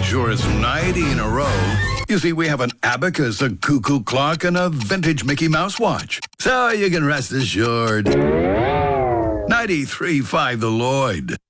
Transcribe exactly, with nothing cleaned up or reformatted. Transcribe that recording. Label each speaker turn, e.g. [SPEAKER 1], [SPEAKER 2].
[SPEAKER 1] sure it's ninety in a row. You see, we have an abacus, a cuckoo clock, and a vintage Mickey Mouse watch. So you can rest assured. ninety-three point five The Lloyd.